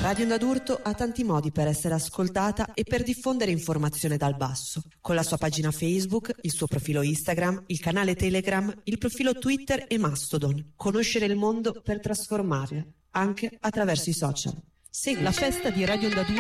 Radio Onda d'Urto ha tanti modi per essere ascoltata e per diffondere informazione dal basso, con la sua pagina Facebook, il suo profilo Instagram, il canale Telegram, il profilo Twitter e Mastodon. Conoscere il mondo per trasformarlo, anche attraverso i social. Segui la festa di Radio Onda d'Urto